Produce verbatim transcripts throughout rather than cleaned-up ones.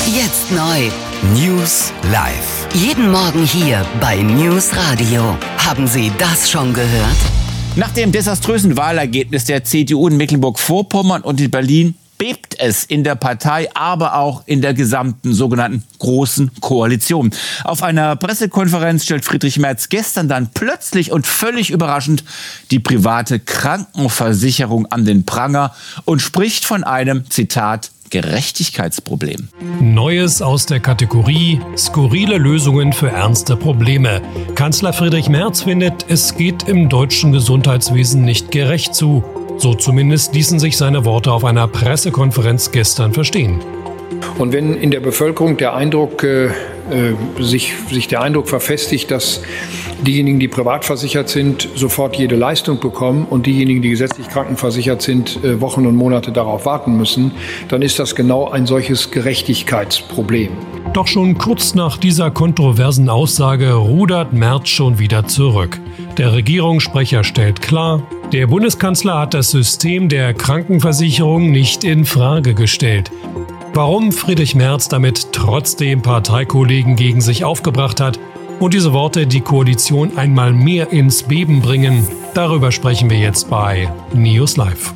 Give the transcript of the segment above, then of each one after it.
Jetzt neu. News live. Jeden Morgen hier bei News Radio. Haben Sie das schon gehört? Nach dem desaströsen Wahlergebnis der C D U in Mecklenburg-Vorpommern und in Berlin bebt es in der Partei, aber auch in der gesamten sogenannten Großen Koalition. Auf einer Pressekonferenz stellt Friedrich Merz gestern dann plötzlich und völlig überraschend die private Krankenversicherung an den Pranger und spricht von einem, Zitat, Gerechtigkeitsproblem. Neues aus der Kategorie skurrile Lösungen für ernste Probleme. Kanzler Friedrich Merz findet, es geht im deutschen Gesundheitswesen nicht gerecht zu. So zumindest ließen sich seine Worte auf einer Pressekonferenz gestern verstehen. Und wenn in der Bevölkerung der Eindruck, äh, sich, sich der Eindruck verfestigt, dass diejenigen, die privat versichert sind, sofort jede Leistung bekommen und diejenigen, die gesetzlich krankenversichert sind, äh, Wochen und Monate darauf warten müssen, dann ist das genau ein solches Gerechtigkeitsproblem. Doch schon kurz nach dieser kontroversen Aussage rudert Merz schon wieder zurück. Der Regierungssprecher stellt klar, der Bundeskanzler hat das System der Krankenversicherung nicht in Frage gestellt. Warum Friedrich Merz damit trotzdem Parteikollegen gegen sich aufgebracht hat und diese Worte die Koalition einmal mehr ins Beben bringen, darüber sprechen wir jetzt bei News Live.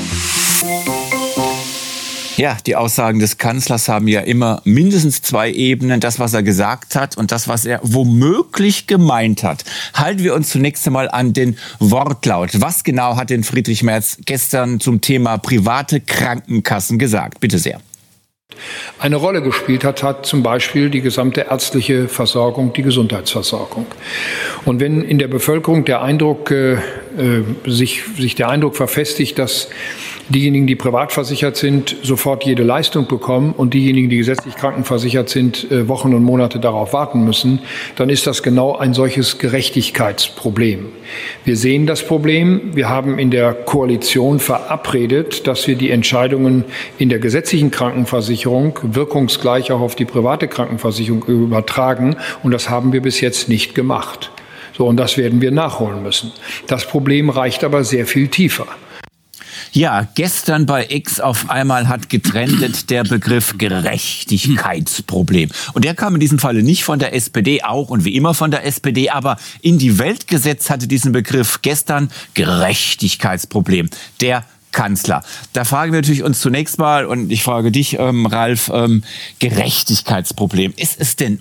Ja, die Aussagen des Kanzlers haben ja immer mindestens zwei Ebenen. Das, was er gesagt hat und das, was er womöglich gemeint hat. Halten wir uns zunächst einmal an den Wortlaut. Was genau hat denn Friedrich Merz gestern zum Thema private Krankenkassen gesagt? Bitte sehr. Eine Rolle gespielt hat, hat zum Beispiel die gesamte ärztliche Versorgung, die Gesundheitsversorgung. Und wenn in der Bevölkerung der Eindruck, äh, sich, sich der Eindruck verfestigt, dass diejenigen, die privat versichert sind, sofort jede Leistung bekommen und diejenigen, die gesetzlich krankenversichert sind, äh, Wochen und Monate darauf warten müssen, dann ist das genau ein solches Gerechtigkeitsproblem. Wir sehen das Problem. Wir haben in der Koalition verabredet, dass wir die Entscheidungen in der gesetzlichen Krankenversicherung wirkungsgleich auch auf die private Krankenversicherung übertragen. Und das haben wir bis jetzt nicht gemacht. So, und das werden wir nachholen müssen. Das Problem reicht aber sehr viel tiefer. Ja, gestern bei X auf einmal hat getrendet der Begriff Gerechtigkeitsproblem. Und der kam in diesem Falle nicht von der S P D, auch und wie immer von der S P D, aber in die Welt gesetzt hatte diesen Begriff gestern Gerechtigkeitsproblem. Der Kanzler. Da fragen wir natürlich uns zunächst mal, und ich frage dich, ähm, Ralf, ähm, Gerechtigkeitsproblem. Ist es denn